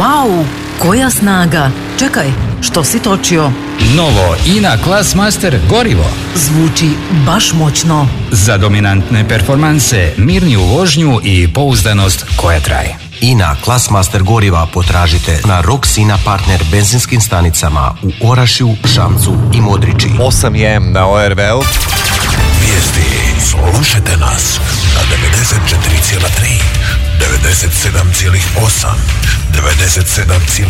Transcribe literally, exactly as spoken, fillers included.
Vau, koja snaga! Čekaj, što si točio? Novo I N A Classmaster gorivo. Zvuči baš moćno. Za dominantne performanse, mirniju vožnju i pouzdanost koja traje. I N A Classmaster goriva potražite na Roxina partner benzinskim stanicama u Orašju, Šamcu i Modriči. osam je na O R V-u. Vijesti. Slušajte nas na devedeset četiri zarez tri, devedeset sedam zarez osam, devedeset sedam zarez